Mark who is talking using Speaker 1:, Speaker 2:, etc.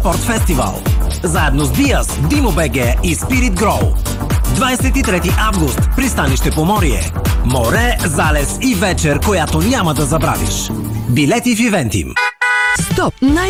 Speaker 1: Спорт Фестивал. Заедно с Диас, Димо БГ и Spirit Grow. 23 август, пристанище Поморие. Море, залез и вечер, която няма да забравиш. Билети в Ивентим.
Speaker 2: Стоп!